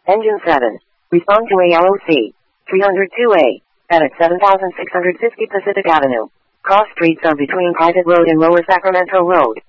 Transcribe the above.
Engine 7. Respond to ALOC. 302A. At 7650 Pacific Avenue. Cross streets are between Private Road and Lower Sacramento Road.